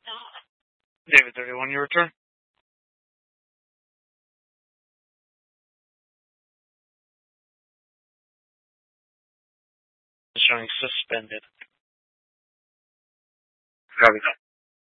David 31, your return. It's showing suspended. Copy.